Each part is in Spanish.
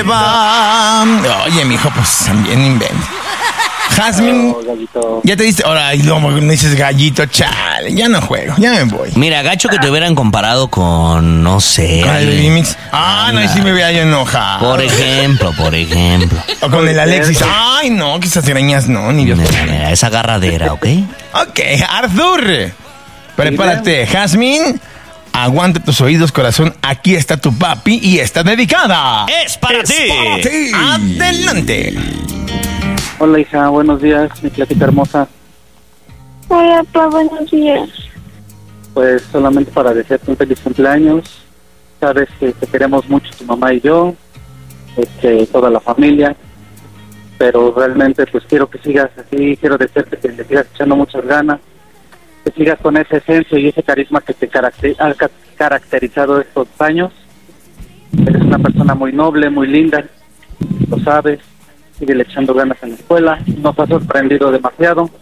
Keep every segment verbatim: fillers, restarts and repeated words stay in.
arriba. Oye, mijo, pues también inventa. Jazmín, Gallito. ya te diste. Ahora, y luego me dices gallito, chale. Ya no juego, ya me voy. Mira, gacho que te hubieran comparado con, no sé. Con el Baby Mix. Ah, no, y sí me veía yo enojado. Por ejemplo, por ejemplo. O con el Alexis. Ay, no, que esas greñas no, ni Dios. Mira, mira, esa agarradera, ¿ok? Ok, Arthur. Prepárate, Jazmín. Aguanta tus oídos, corazón. Aquí está tu papi y está dedicada. ¡Es para ti! Para ti. Adelante. Hola, hija, buenos días, mi platita hermosa. Hola, papá, buenos días. Pues solamente para desearte un feliz cumpleaños. Sabes que te queremos mucho tu mamá y yo, este, toda la familia. Pero realmente pues quiero que sigas así, quiero desearte que le sigas echando muchas ganas, que sigas con esa esencia y ese carisma que te caracter- ha ca- caracterizado estos años. Eres una persona muy noble, muy linda, lo sabes. Sigue echando ganas en la escuela, nos ha sorprendido demasiado.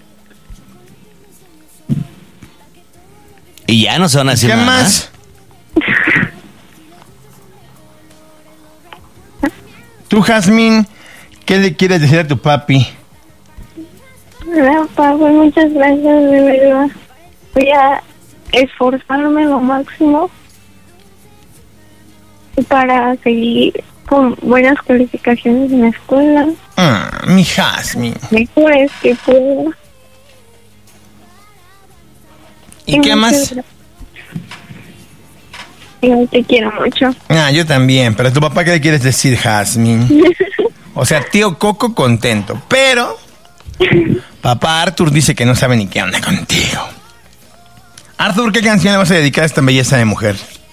Y ya no se van a decir ¿Qué nada más? Tú, Jazmín, ¿qué le quieres decir a tu papi? Hola, papá, muchas gracias, de verdad. Voy a esforzarme lo máximo para seguir con buenas calificaciones en la escuela. Ah, mi Jazmín. Mejores que pueda. ¿Y qué más? Yo te quiero mucho. Ah, yo también, pero a tu papá, ¿qué le quieres decir, Jazmín? O sea, tío Coco contento, pero papá Arthur dice que no sabe ni qué onda contigo. Arthur, ¿qué canción le vas a dedicar a esta belleza de mujer?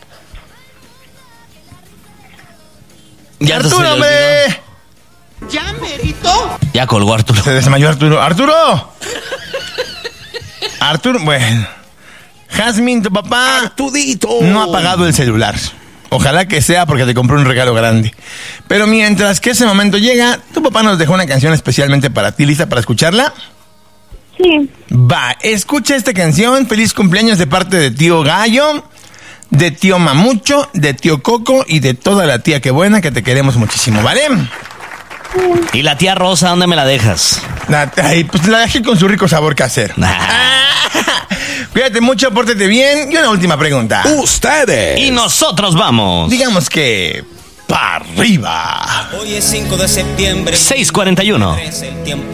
Ya ¡Arturo, se le hombre! olvidó. ¿Ya, merito? Ya colgó Arturo. Se desmayó Arturo. ¡Arturo! Arturo, bueno. Jazmín, tu papá Artudito. no ha pagado el celular. Ojalá que sea porque te compró un regalo grande. Pero mientras que ese momento llega, tu papá nos dejó una canción especialmente para ti. ¿Lista para escucharla? Sí. Va, escucha esta canción. Feliz cumpleaños de parte de tío Gallo, de tío Mamucho, de tío Coco y de toda la tía que buena, que te queremos muchísimo, ¿vale? ¿Y la tía Rosa, dónde me la dejas? La, ay, pues la dejé con su rico sabor casero. Cuídate mucho, pórtate bien. Y una última pregunta. Ustedes. Y nosotros vamos. Digamos que... para arriba. Hoy es cinco de septiembre. seis cuarenta y uno. Es el tiempo